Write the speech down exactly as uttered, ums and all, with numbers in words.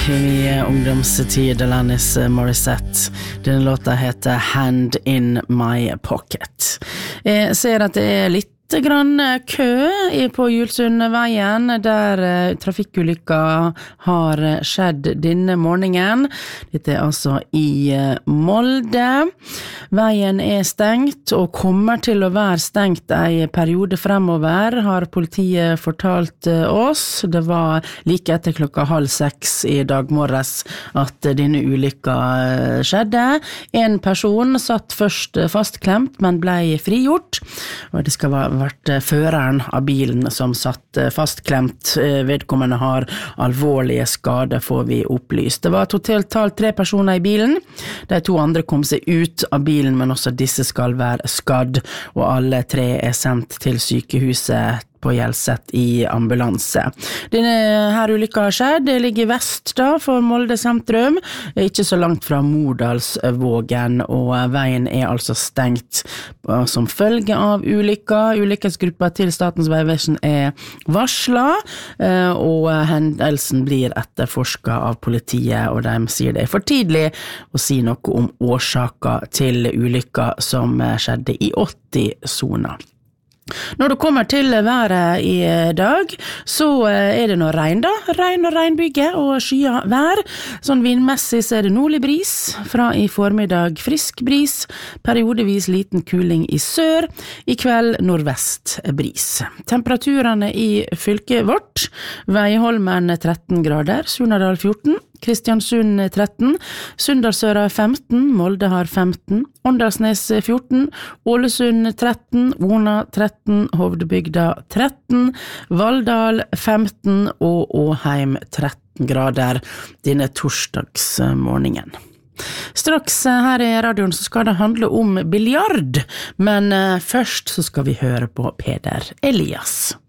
i ungdomstid, Alanis Morissette. Denne låta heter Hand in My Pocket. Jeg ser at det er litt grann kø på Julsundveien der trafikkulykka har skjedd denne morgenen. Dette er altså i Molde. Veien er stengt og kommer til å være stengt en periode fremover, har politiet fortalt oss. Det var like etter klokka halv seks i dag morges at denne ulykka skjedde. En person satt først fastklemt, men ble frigjort, og det skal være vært føreren av bilen som satt fastklemt. Vedkommende har alvorlige skader, får vi opplyst. Det var totalt talt tre personer i bilen. De to andre kom seg ut av bilen, men også disse skal være skadd, og alle tre er sendt til sykehuset på Hjelset i ambulanse. Denne her ulykka har skjedd, det ligger vest da for Molde sentrum, ikke så langt fra Mordalsvågen, og veien er altså stengt som følge av ulykka. Ulykkesgruppa til Statens vegvesen er varslet, og hendelsen blir etterforsket av politiet, og de sier det er for tidlig å si noe om årsaker til ulykka som skjedde i åtti-sona. Når det kommer til været i dag, så er det noe regn da, regn og regnbygge og skya vær. Sånn vindmessig så er det nordlig bris, fra i formiddag frisk bris, periodevis liten kuling i sør, i kveld nordvest bris. Temperaturene i fylket vårt, Veiholmen tretten grader, Surnadal fjorten, Kristiansund tretten, Sunndalsøra femten, Molde har femten, Åndalsnes fjorten, Ålesund tretten, Ona tretten, Hovdebygda tretten, Valldal femten og Åheim tretten grader denne torsdagsmorgenen. Straks her i radioen så skal det handle om biljard, men først så skal vi høre på Peder Elias.